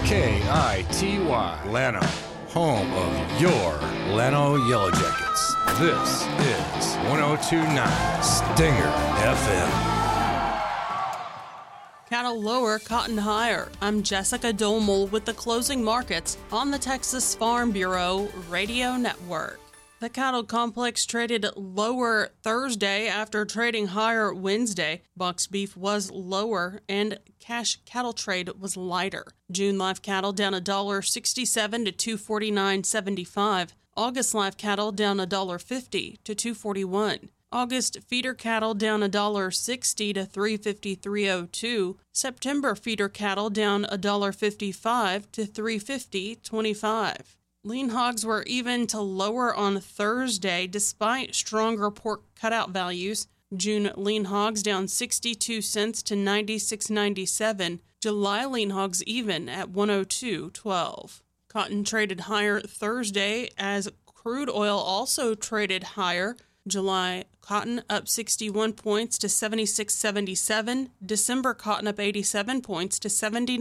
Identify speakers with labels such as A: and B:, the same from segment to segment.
A: KITY, Llano, home of your Llano Yellow Jackets. This is 102.9 Stinger FM.
B: Cattle lower, cotton higher. I'm Jessica Domel with the closing markets on the Texas Farm Bureau Radio Network. The cattle complex traded lower Thursday after trading higher Wednesday. Boxed beef was lower and cash cattle trade was lighter. June live cattle down $1.67 to $249.75. August live cattle down $1.50 to $241. August feeder cattle down $1.60 to $353.02. September feeder cattle down $1.55 to $350.25. Lean hogs were even to lower on Thursday despite stronger pork cutout values. June lean hogs down 62 cents to 96.97. July lean hogs even at 102.12. Cotton traded higher Thursday as crude oil also traded higher. July cotton up 61 points to 76.77. December cotton up 87 points to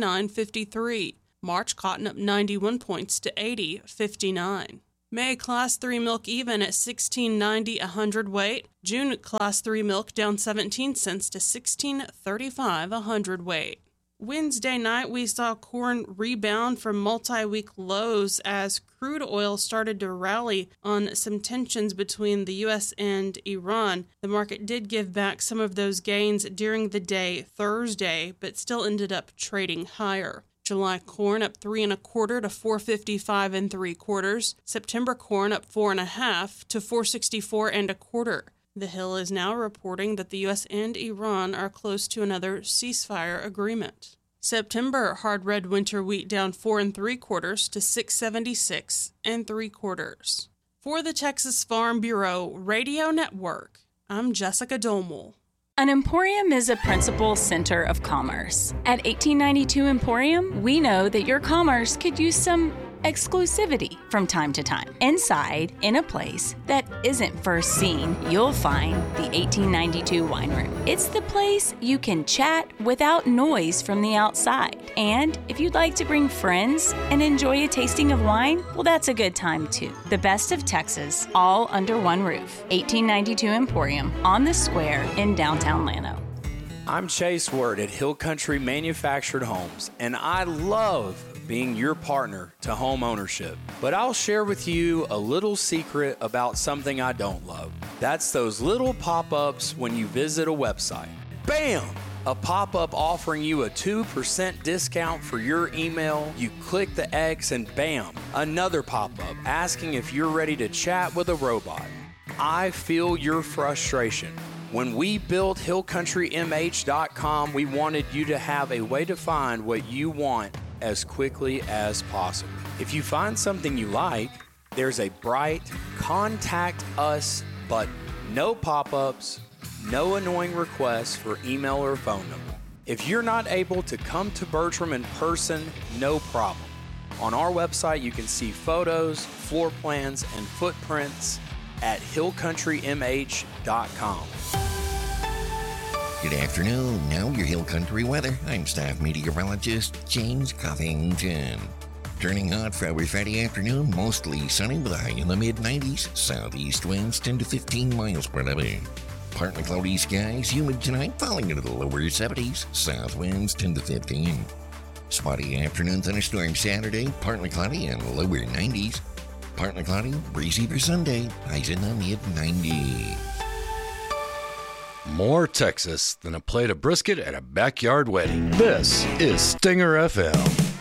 B: 79.53. March cotton up 91 points to 80.59. May Class 3 milk even at $16.90 a hundredweight. June Class 3 milk down 17 cents to $16.35 a hundredweight. Wednesday night, we saw corn rebound from multi-week lows as crude oil started to rally on some tensions between the U.S. and Iran. The market did give back some of those gains during the day Thursday, but still ended up trading higher. July corn up 3 1/4 to 455 3/4. September corn up 4 1/2 to 464 1/4. The Hill is now reporting that the U.S. and Iran are close to another ceasefire agreement. September hard red winter wheat down 4 3/4 to 676 3/4. For the Texas Farm Bureau Radio Network, I'm Jessica Domel.
C: An emporium is a principal center of commerce. At 1892 Emporium, we know that your commerce could use some exclusivity from time to time. Inside, in a place that isn't first seen, you'll find the 1892 Wine Room. It's the place you can chat without noise from the outside. And if you'd like to bring friends and enjoy a tasting of wine, well, that's a good time too. The best of Texas, all under one roof. 1892 Emporium on the square in downtown Llano.
D: I'm Chase Word at Hill Country Manufactured Homes, and I love being your partner to home ownership. But I'll share with you a little secret about something I don't love. That's those little pop-ups when you visit a website. Bam! A pop-up offering you a 2% discount for your email. You click the X and bam, another pop-up asking if you're ready to chat with a robot. I feel your frustration. When we built HillCountryMH.com, we wanted you to have a way to find what you want as quickly as possible. If you find something you like, there's a bright Contact Us button. No pop-ups, no annoying requests for email or phone number. If you're not able to come to Bertram in person, no problem. On our website, you can see photos, floor plans, and footprints at HillCountryMH.com.
E: Good afternoon. Now your Hill Country weather. I'm staff meteorologist James Covington. Turning hot for our Friday afternoon, mostly sunny with a high in the mid-90s. Southeast winds 10 to 15 miles per hour. Partly cloudy skies, humid tonight, falling into the lower 70s. South winds 10 to 15. Spotty afternoon thunderstorm Saturday, partly cloudy and lower 90s. Partly cloudy, breezy for Sunday, highs in the mid-90s.
A: More Texas than a plate of brisket at a backyard wedding. This is Stinger FM.